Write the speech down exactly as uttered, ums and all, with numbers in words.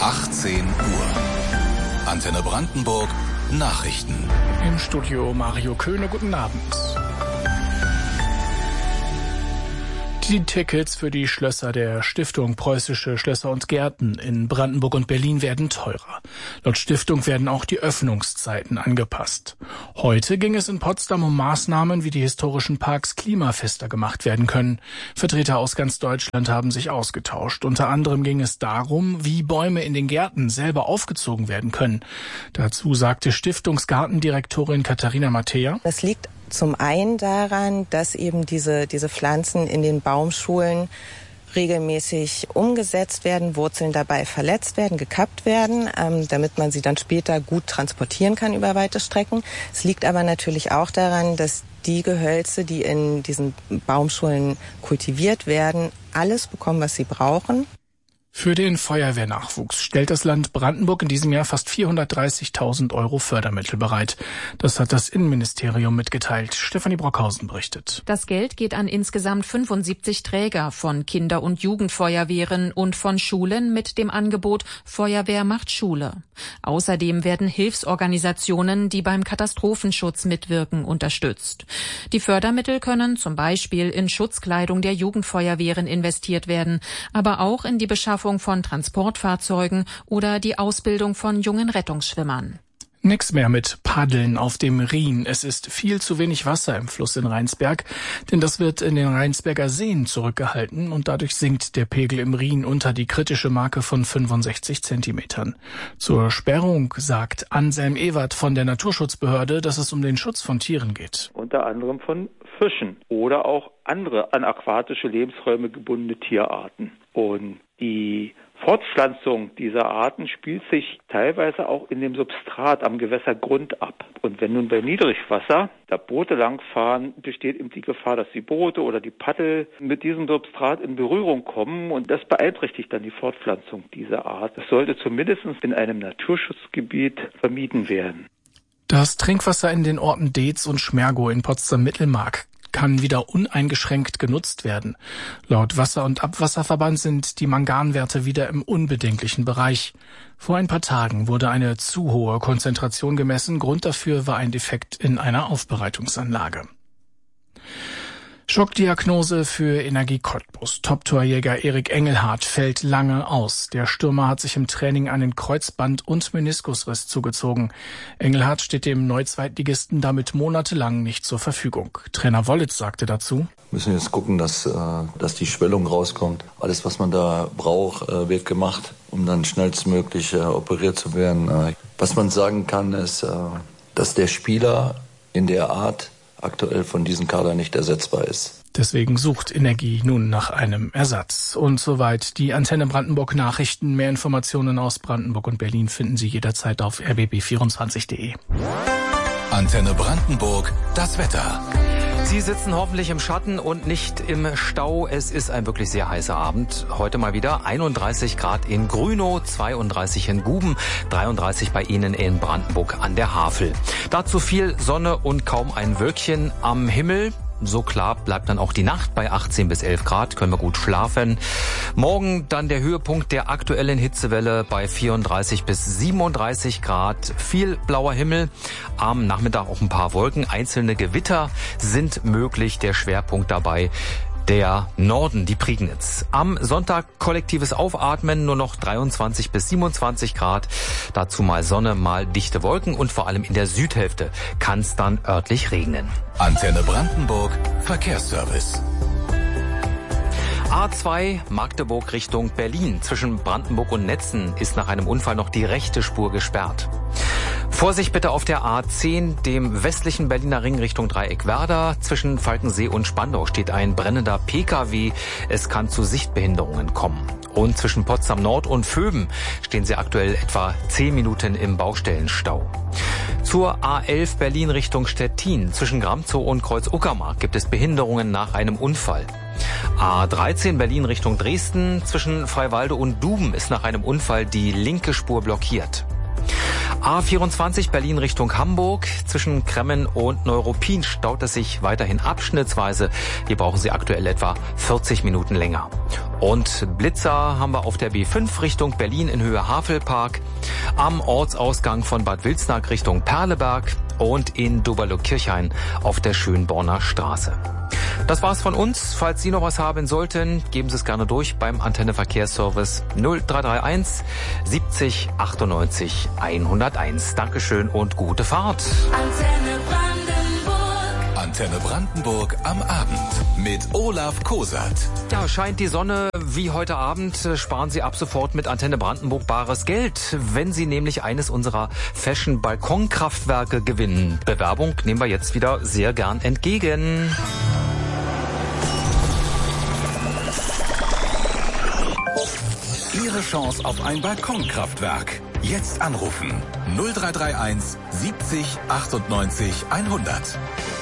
achtzehn Uhr. Antenne Brandenburg Nachrichten. Im Studio Mario Köhne, guten Abend. Die Tickets für die Schlösser der Stiftung Preußische Schlösser und Gärten in Brandenburg und Berlin werden teurer. Laut Stiftung werden auch die Öffnungszeiten angepasst. Heute ging es in Potsdam um Maßnahmen, wie die historischen Parks klimafester gemacht werden können. Vertreter aus ganz Deutschland haben sich ausgetauscht. Unter anderem ging es darum, wie Bäume in den Gärten selber aufgezogen werden können. Dazu sagte Stiftungsgartendirektorin Katharina Mattea: Das liegt zum einen daran, dass eben diese, diese Pflanzen in den Baumschulen regelmäßig umgesetzt werden, Wurzeln dabei verletzt werden, gekappt werden, ähm, damit man sie dann später gut transportieren kann über weite Strecken. Es liegt aber natürlich auch daran, dass die Gehölze, die in diesen Baumschulen kultiviert werden, alles bekommen, was sie brauchen. Für den Feuerwehrnachwuchs stellt das Land Brandenburg in diesem Jahr fast vierhundertdreißigtausend Euro Fördermittel bereit. Das hat das Innenministerium mitgeteilt. Stefanie Brockhausen berichtet. Das Geld geht an insgesamt fünfundsiebzig Träger von Kinder- und Jugendfeuerwehren und von Schulen mit dem Angebot Feuerwehr macht Schule. Außerdem werden Hilfsorganisationen, die beim Katastrophenschutz mitwirken, unterstützt. Die Fördermittel können zum Beispiel in Schutzkleidung der Jugendfeuerwehren investiert werden, aber auch in die Beschaffung von Transportfahrzeugen oder die Ausbildung von jungen Rettungsschwimmern. Nix mehr mit Paddeln auf dem Rhin. Es ist viel zu wenig Wasser im Fluss in Rheinsberg, denn das wird in den Rheinsberger Seen zurückgehalten und dadurch sinkt der Pegel im Rhin unter die kritische Marke von fünfundsechzig Zentimetern. Zur Sperrung sagt Anselm Ewert von der Naturschutzbehörde, dass es um den Schutz von Tieren geht. Unter anderem von Fischen oder auch andere an aquatische Lebensräume gebundene Tierarten. Und die Fortpflanzung dieser Arten spielt sich teilweise auch in dem Substrat am Gewässergrund ab. Und wenn nun bei Niedrigwasser da Boote langfahren, besteht eben die Gefahr, dass die Boote oder die Paddel mit diesem Substrat in Berührung kommen. Und das beeinträchtigt dann die Fortpflanzung dieser Art. Das sollte zumindest in einem Naturschutzgebiet vermieden werden. Das Trinkwasser in den Orten Deetz und Schmergow in Potsdam-Mittelmark kann wieder uneingeschränkt genutzt werden. Laut Wasser- und Abwasserverband sind die Manganwerte wieder im unbedenklichen Bereich. Vor ein paar Tagen wurde eine zu hohe Konzentration gemessen. Grund dafür war ein Defekt in einer Aufbereitungsanlage. Schockdiagnose für Energie Cottbus. Top-Torjäger Erik Engelhardt fällt lange aus. Der Stürmer hat sich im Training einen Kreuzband- und Meniskusriss zugezogen. Engelhardt steht dem Neu-Zweitligisten damit monatelang nicht zur Verfügung. Trainer Wollitz sagte dazu: Wir müssen jetzt gucken, dass, dass die Schwellung rauskommt. Alles, was man da braucht, wird gemacht, um dann schnellstmöglich operiert zu werden. Was man sagen kann, ist, dass der Spieler in der Art aktuell von diesem Kader nicht ersetzbar ist. Deswegen sucht Energie nun nach einem Ersatz. Und soweit die Antenne Brandenburg Nachrichten. Mehr Informationen aus Brandenburg und Berlin finden Sie jederzeit auf r b b vierundzwanzig punkt de. Antenne Brandenburg, das Wetter. Sie sitzen hoffentlich im Schatten und nicht im Stau. Es ist ein wirklich sehr heißer Abend. Heute mal wieder einunddreißig Grad in Grünow, zweiunddreißig in Guben, dreiunddreißig bei Ihnen in Brandenburg an der Havel. Dazu viel Sonne und kaum ein Wölkchen am Himmel. So klar bleibt dann auch die Nacht bei achtzehn bis elf Grad, können wir gut schlafen. Morgen dann der Höhepunkt der aktuellen Hitzewelle bei vierunddreißig bis siebenunddreißig Grad. Viel blauer Himmel, am Nachmittag auch ein paar Wolken. Einzelne Gewitter sind möglich, der Schwerpunkt dabei der Norden, die Prignitz. Am Sonntag kollektives Aufatmen, nur noch dreiundzwanzig bis siebenundzwanzig Grad. Dazu mal Sonne, mal dichte Wolken und vor allem in der Südhälfte kann es dann örtlich regnen. Antenne Brandenburg, Verkehrsservice. A zwei Magdeburg Richtung Berlin. Zwischen Brandenburg und Netzen ist nach einem Unfall noch die rechte Spur gesperrt. Vorsicht bitte auf der A zehn, dem westlichen Berliner Ring Richtung Dreieckwerder. Zwischen Falkensee und Spandau steht ein brennender P K W. Es kann zu Sichtbehinderungen kommen. Und zwischen Potsdam Nord und Vöben stehen Sie aktuell etwa zehn Minuten im Baustellenstau. Zur A elf Berlin Richtung Stettin. Zwischen Gramzow und Kreuz-Uckermark gibt es Behinderungen nach einem Unfall. A dreizehn Berlin Richtung Dresden. Zwischen Freiwalde und Duben ist nach einem Unfall die linke Spur blockiert. A vierundzwanzig Berlin Richtung Hamburg. Zwischen Kremmen und Neuruppin staut es sich weiterhin abschnittsweise. Hier brauchen Sie aktuell etwa vierzig Minuten länger. Und Blitzer haben wir auf der B fünf Richtung Berlin in Höhe Havelpark, am Ortsausgang von Bad Wilsnack Richtung Perleberg und in Doberlo-Kirchhain auf der Schönborner Straße. Das war's von uns. Falls Sie noch was haben sollten, geben Sie es gerne durch beim Antenne Verkehrsservice null drei drei eins siebzig achtundneunzig hunderteins. Dankeschön und gute Fahrt. Antenne Brandenburg. Antenne Brandenburg am Abend mit Olaf Kosat. Ja, scheint die Sonne wie heute Abend, sparen Sie ab sofort mit Antenne Brandenburg bares Geld, wenn Sie nämlich eines unserer Fashion-Balkonkraftwerke gewinnen. Bewerbung nehmen wir jetzt wieder sehr gern entgegen. Ihre Chance auf ein Balkonkraftwerk. Jetzt anrufen. null drei drei eins siebzig achtundneunzig hundert.